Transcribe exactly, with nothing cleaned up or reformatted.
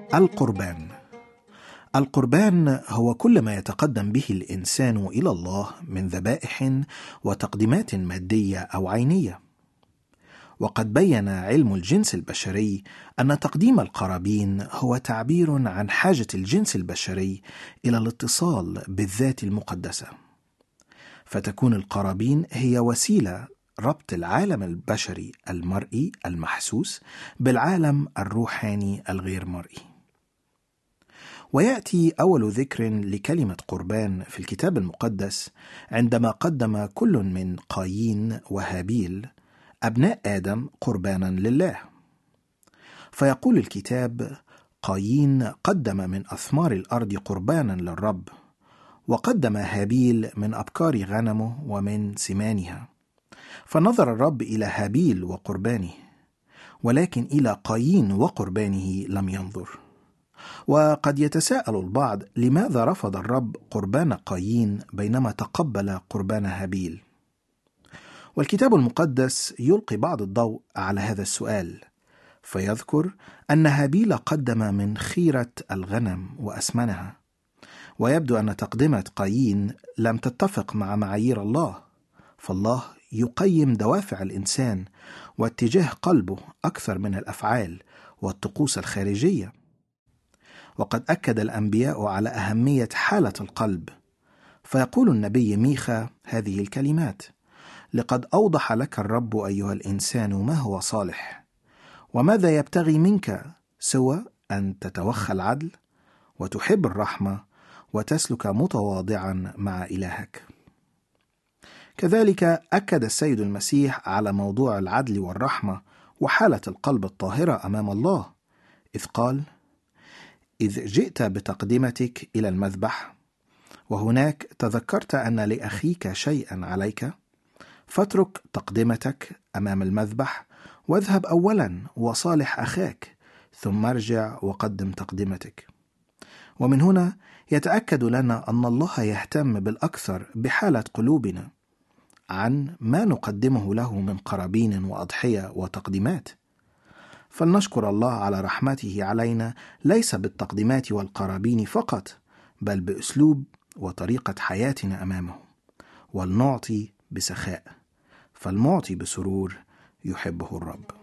القربان. القربان هو كل ما يتقدم به الإنسان إلى الله من ذبائح وتقديمات مادية أو عينية. وقد بيّن علم الجنس البشري أن تقديم القرابين هو تعبير عن حاجة الجنس البشري إلى الاتصال بالذات المقدسة، فتكون القرابين هي وسيلة ربط العالم البشري المرئي المحسوس بالعالم الروحاني الغير مرئي. ويأتي أول ذكر لكلمة قربان في الكتاب المقدس عندما قدم كل من قايين وهابيل أبناء آدم قربانا لله. فيقول الكتاب: قايين قدم من أثمار الأرض قربانا للرب، وقدم هابيل من أبكار غنمه ومن سمانها. فنظر الرب إلى هابيل وقربانه، ولكن إلى قايين وقربانه لم ينظر. وقد يتساءل البعض لماذا رفض الرب قربان قايين بينما تقبل قربان هابيل؟ والكتاب المقدس يلقي بعض الضوء على هذا السؤال، فيذكر أن هابيل قدم من خيرة الغنم وأسمنها، ويبدو أن تقدمة قايين لم تتفق مع معايير الله، فالله يقيم دوافع الإنسان واتجاه قلبه أكثر من الأفعال والطقوس الخارجية. وقد أكد الأنبياء على أهمية حالة القلب، فيقول النبي ميخا هذه الكلمات: لقد أوضح لك الرب أيها الإنسان ما هو صالح، وماذا يبتغي منك سوى أن تتوخى العدل وتحب الرحمة وتسلك متواضعا مع إلهك. كذلك أكد السيد المسيح على موضوع العدل والرحمة وحالة القلب الطاهرة أمام الله، إذ قال: إذ جئت بتقدمتك إلى المذبح وهناك تذكرت أن لأخيك شيئا عليك، فاترك تقدمتك أمام المذبح واذهب أولا وصالح أخاك، ثم ارجع وقدم تقدمتك. ومن هنا يتأكد لنا أن الله يهتم بالأكثر بحالة قلوبنا عن ما نقدمه له من قرابين وأضحية وتقديمات. فلنشكر الله على رحمته علينا، ليس بالتقديمات والقرابين فقط، بل بأسلوب وطريقة حياتنا أمامه. ولنعطي بسخاء، فالمعطي بسرور يحبه الرب.